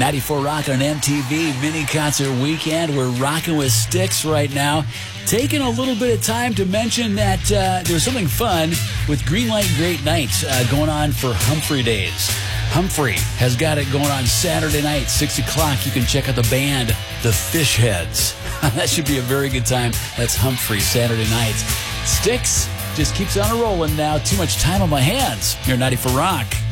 94 Rock on MTV mini concert weekend. We're rocking with Styx right now. Taking a little bit of time to mention that there's something fun with Greenlight Great Nights going on for Humphrey Days. Humphrey has got it going on Saturday night, 6 o'clock. You can check out the band, the Fishheads. That should be a very good time. That's Humphrey, Saturday nights. Styx just keeps on rolling now. Too much time on my hands. You're 94 Rock.